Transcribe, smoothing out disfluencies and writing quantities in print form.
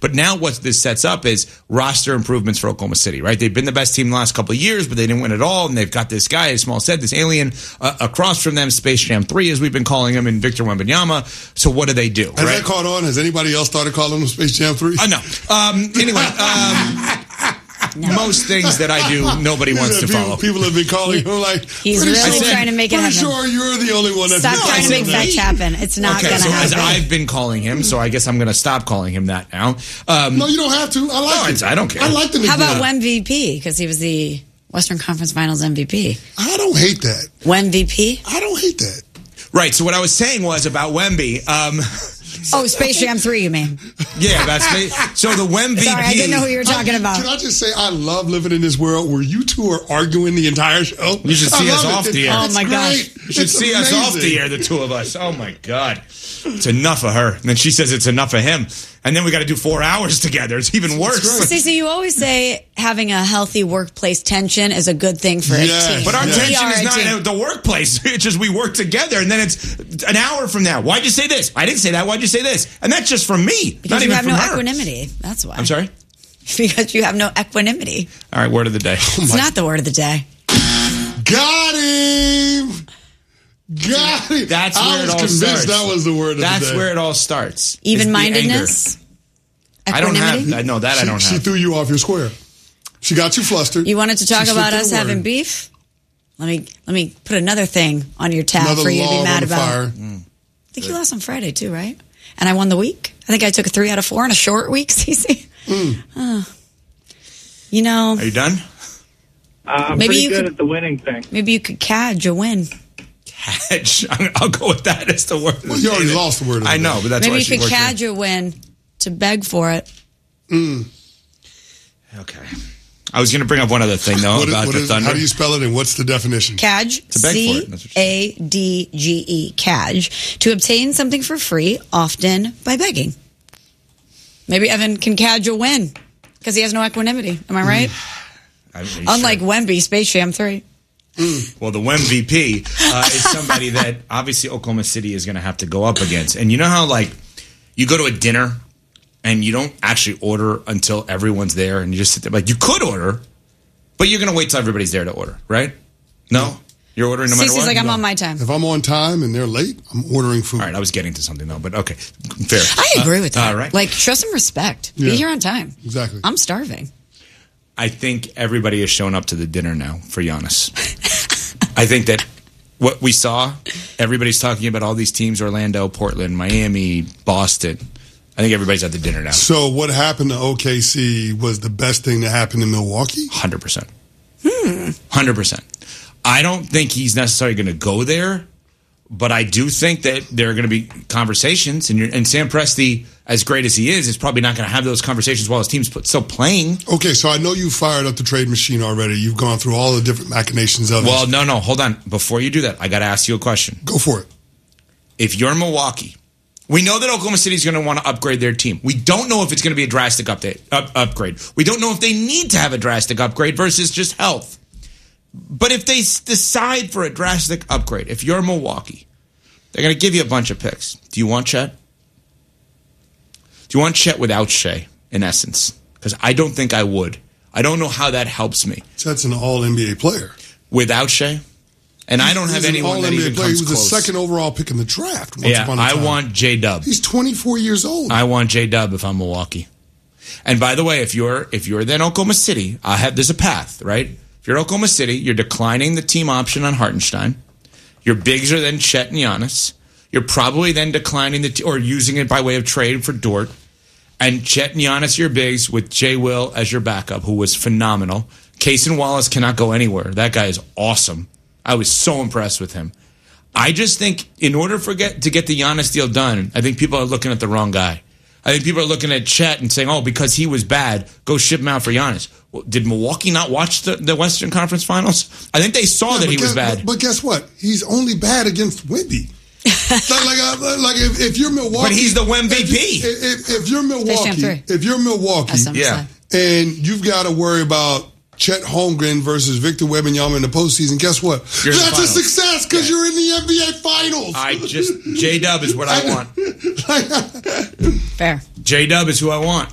But now what this sets up is roster improvements for Oklahoma City, right? They've been the best team the last couple of years, but they didn't win at all. And they've got this guy, as Small said, this alien across from them, Space Jam 3, as we've been calling him, and Victor Wembanyama. So what do they do? Has that caught on? Has anybody else started calling him Space Jam 3? No. Anyway, most things that I do, nobody wants to follow. People have been calling him like, he's really trying to make it happen. Pretty sure you're the only one that's Stop trying to make fetch happen. It's not going to happen. As I've been calling him, so I guess I'm going to stop calling him that now. No, you don't have to. I like it. I don't care. I like the How about MVP? Because he was the Western Conference Finals MVP. I don't hate that. MVP? I don't hate that. Right. So what I was saying was about Wemby. Space Jam 3, you mean? Yeah, that's so the Wemby. Sorry, I didn't know who you were talking about. Can I just say I love living in this world where you two are arguing the entire show? You should see us off the air. Oh my gosh. You should see us off the air, the two of us. Oh my God. It's enough of her. And then she says it's enough of him. And then we got to do 4 hours together. It's even worse. See, so you always say having a healthy workplace tension is a good thing for a team. But our tension is not at the workplace. It's just we work together, and then it's an hour from now. Why'd you say this? I didn't say that. Why'd you say this? And that's just from me. Because not you even have from no her. equanimity. That's why. I'm sorry? Because you have no equanimity. All right, word of the day. It's not the word of the day. Got him! Got him! That's where I was it all convinced starts. that was the word of the day. That's where it all starts. Even-mindedness? I don't have. No, that I don't have. She threw you off your square. She got you flustered. You wanted to talk about us having beef? Let me put another thing on your tab for you to be mad about. I think you lost on Friday too, right? And I won the week. I think I took a 3 out of 4 in a short week, CC. You know. Are you done? I'm pretty good at the winning thing. Maybe you could cadge a win. Cadge. I'll go with that as the word. Well, you already lost the word of the day. I know, but that's why maybe you could cadge a win to beg for it. Okay. I was going to bring up one other thing, though, about the Thunder. How do you spell it, and what's the definition? Cadge, C-A-D-G-E, cadge, to obtain something for free, often by begging. Maybe Evan can cadge a win, because he has no equanimity. Am I right? Unlike Wemby, Space Jam 3. Well, the WemVP is somebody that obviously Oklahoma City is going to have to go up against. And you know how, like, you go to a dinner and you don't actually order until everyone's there, and you just sit there. Like, you could order, but you're going to wait till everybody's there to order, right? No? You're ordering no matter what? Cece's like, I'm on my time. If I'm on time and they're late, I'm ordering food. All right, I was getting to something, though, but okay. Fair. I agree with that. All right. Like, show some respect. Be here on time. Exactly. I'm starving. I think everybody has shown up to the dinner now for Giannis. I think that what we saw, everybody's talking about all these teams, Orlando, Portland, Miami, Boston. I think everybody's at the dinner now. So what happened to OKC was the best thing that happened in Milwaukee? 100%. 100%. I don't think he's necessarily going to go there, but I do think that there are going to be conversations, and Sam Presti, as great as he is probably not going to have those conversations while his team's still playing. Okay, so I know you fired up the trade machine already. You've gone through all the different machinations of it. Well, no, hold on. Before you do that, I got to ask you a question. Go for it. If you're Milwaukee, we know that Oklahoma City is going to want to upgrade their team. We don't know if it's going to be a drastic upgrade. We don't know if they need to have a drastic upgrade versus just health. But if they decide for a drastic upgrade, if you're Milwaukee, they're going to give you a bunch of picks. Do you want Chet? Do you want Chet without Shea, in essence? Because I don't think I would. I don't know how that helps me. Chet's an all-NBA player. Without Shea? And I don't have anyone that even comes close. He was the second overall pick in the draft. I want J-Dub. He's 24 years old. I want J-Dub if I'm Milwaukee. And by the way, if you're then Oklahoma City, there's a path, right? If you're Oklahoma City, you're declining the team option on Hartenstein. Your bigs are then Chet and Giannis. You're probably then declining or using it by way of trade for Dort. And Chet and Giannis, your bigs, with Jay Will as your backup, who was phenomenal. Cason Wallace cannot go anywhere. That guy is awesome. I was so impressed with him. I just think in order to get the Giannis deal done, I think people are looking at the wrong guy. I think people are looking at Chet and saying, because he was bad, go ship him out for Giannis. Well, did Milwaukee not watch the Western Conference Finals? I think they saw that he was bad. But guess what? He's only bad against Wemby. like if you're Milwaukee, but he's the WemVP. If you're Milwaukee, and you've got to worry about Chet Holmgren versus Victor Wembanyama in the postseason, guess what? That's a success because you're in the NBA Finals. J-Dub is what I want. Fair. J-Dub is who I want.